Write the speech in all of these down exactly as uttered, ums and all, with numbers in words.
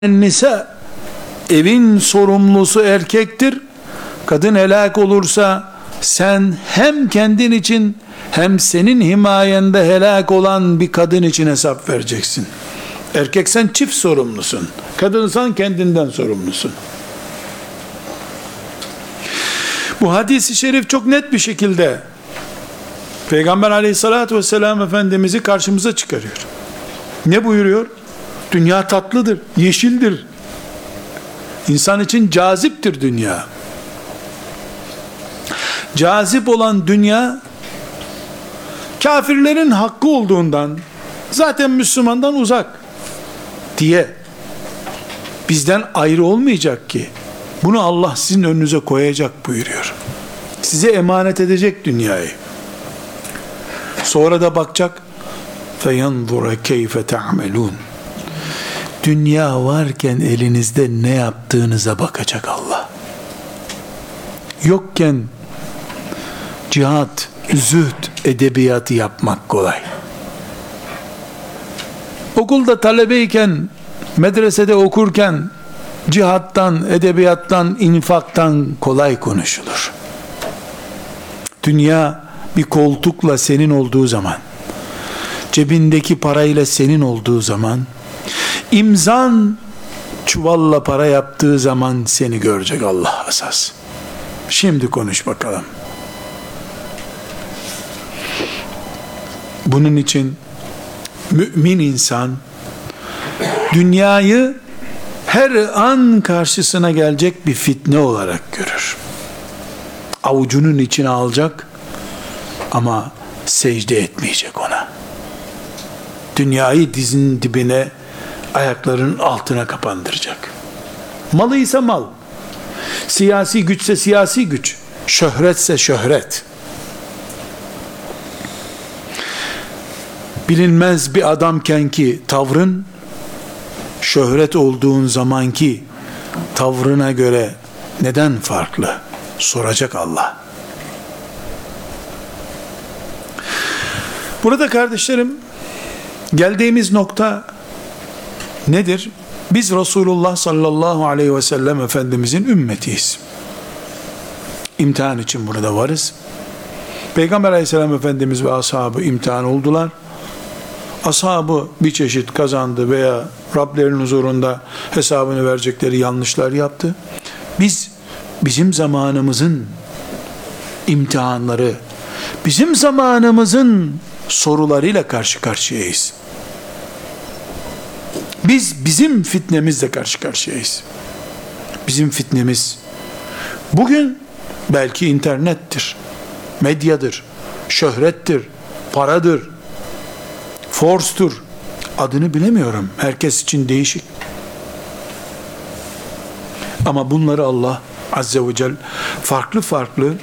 Nisa, evin sorumlusu erkektir. Kadın helak olursa sen hem kendin için hem senin himayende helak olan bir kadın için hesap vereceksin. Erkek sen çift sorumlusun. Kadınsan kendinden sorumlusun. Bu hadis-i şerif çok net bir şekilde Peygamber aleyhissalatü vesselam Efendimiz'i karşımıza çıkarıyor. Ne buyuruyor? Dünya tatlıdır, yeşildir. İnsan için caziptir dünya. Cazip olan dünya, kafirlerin hakkı olduğundan, zaten Müslümandan uzak diye bizden ayrı olmayacak ki. Bunu Allah sizin önünüze koyacak buyuruyor. Size emanet edecek dünyayı. Sonra da bakacak. فَيَنْظُرَ كَيْفَ تَعْمَلُونَ Dünya varken elinizde ne yaptığınıza bakacak Allah. Yokken cihat, zühd, edebiyatı yapmak kolay. Okulda talebeyken, medresede okurken cihattan, edebiyattan, infaktan kolay konuşulur. Dünya bir koltukla senin olduğu zaman, cebindeki parayla senin olduğu zaman, imzan çuvalla para yaptığı zaman seni görecek Allah esas. Şimdi konuş bakalım. Bunun için mümin insan dünyayı her an karşısına gelecek bir fitne olarak görür. Avucunun içine alacak ama secde etmeyecek ona. Dünyayı dizinin dibine, ayaklarının altına kapandıracak. Malıysa mal, siyasi güçse siyasi güç, şöhretse şöhret. Bilinmez bir adamken ki tavrın, şöhret olduğun zamanki tavrına göre neden farklı? Soracak Allah. Burada kardeşlerim, geldiğimiz nokta nedir? Biz Resulullah sallallahu aleyhi ve sellem Efendimizin ümmetiyiz. İmtihan için burada varız. Peygamber aleyhisselam Efendimiz ve ashabı imtihan oldular. Ashabı bir çeşit kazandı veya Rablerinin huzurunda hesabını verecekleri yanlışlar yaptı. Biz bizim zamanımızın imtihanları, bizim zamanımızın sorularıyla karşı karşıyayız. Biz bizim fitnemizle karşı karşıyayız. Bizim fitnemiz bugün belki internettir, medyadır, şöhrettir, paradır, forstur. Adını bilemiyorum. Herkes için değişik. Ama bunları Allah Azze ve Celle farklı farklı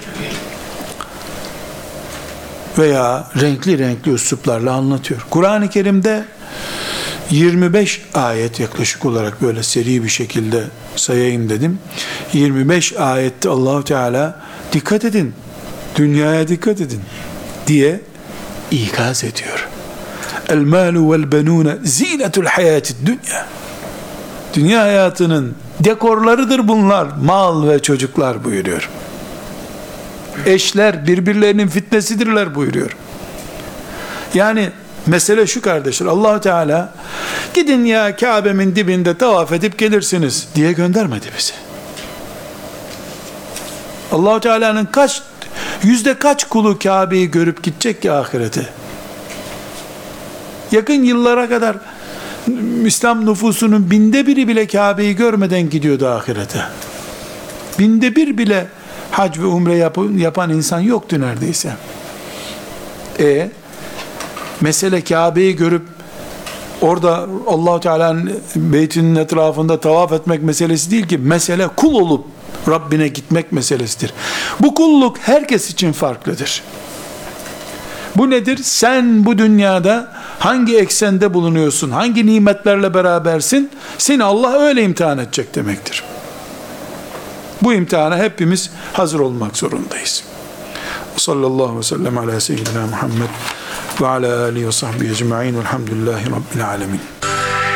veya renkli renkli üsluplarla anlatıyor. Kur'an-ı Kerim'de yirmi beş ayet, yaklaşık olarak böyle seri bir şekilde sayayım dedim. yirmi beş ayette Allah-u Teala dikkat edin, dünyaya dikkat edin diye ikaz ediyor. El malu vel benune zinetul hayatid dünya. Dünya hayatının dekorlarıdır bunlar, mal ve çocuklar buyuruyor. Eşler birbirlerinin fitnesidirler buyuruyor. Yani mesele şu kardeşler, Allah-u Teala gidin ya Kabe'min dibinde tavaf edip gelirsiniz diye göndermedi bizi. Allah-u Teala'nın kaç yüzde kaç kulu Kabe'yi görüp gidecek ki ahirete? Yakın yıllara kadar İslam nüfusunun binde biri bile Kabe'yi görmeden gidiyordu ahirete. Binde bir bile hac ve umre yap- yapan insan yoktu neredeyse. E mesele Kabe'yi görüp orada Allah-u Teala'nın beytinin etrafında tavaf etmek meselesi değil ki, mesele kul olup Rabbine gitmek meselesidir. Bu kulluk herkes için farklıdır. Bu nedir? Sen bu dünyada hangi eksende bulunuyorsun, hangi nimetlerle berabersin, seni Allah öyle imtihan edecek demektir. Bu imtihana hepimiz hazır olmak zorundayız. Sallallahu aleyhi ve sellem ala seyyidina Muhammed ve ala alihi ve sahbihi ecma'in velhamdülillahi rabbil alemin.